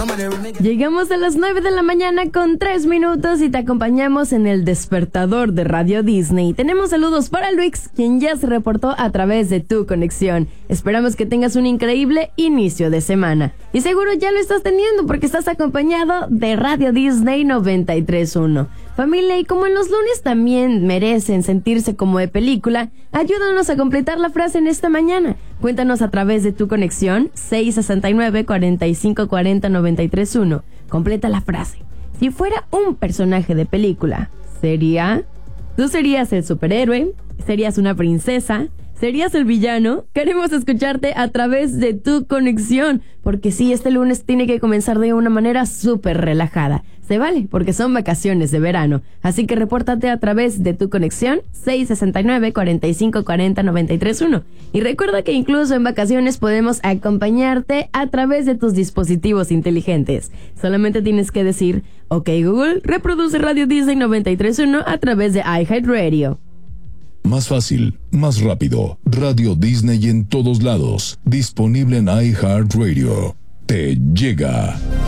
Llegamos a las 9 de la mañana con 3 minutos y te acompañamos en el despertador de Radio Disney. Tenemos saludos para Luis, quien ya se reportó a través de Tu Conexión. Esperamos que tengas un increíble inicio de semana. Y seguro ya lo estás teniendo porque estás acompañado de Radio Disney 93.1. Familia, y como en los lunes también merecen sentirse como de película, ayúdanos a completar la frase en esta mañana. Cuéntanos a través de Tu Conexión 669-4540-931. Completa la frase. Si fuera un personaje de película, ¿sería? ¿Tú serías el superhéroe? ¿Serías una princesa? ¿Serías el villano? Queremos escucharte a través de Tu Conexión, porque sí, este lunes tiene que comenzar de una manera súper relajada. Se vale, porque son vacaciones de verano. Así que repórtate a través de Tu Conexión 669-4540-931. Y recuerda que incluso en vacaciones podemos acompañarte a través de tus dispositivos inteligentes. Solamente tienes que decir, ok Google, reproduce Radio Disney 93.1 a través de iHeartRadio. Más fácil, más rápido. Radio Disney en todos lados. Disponible en iHeartRadio. Te llega.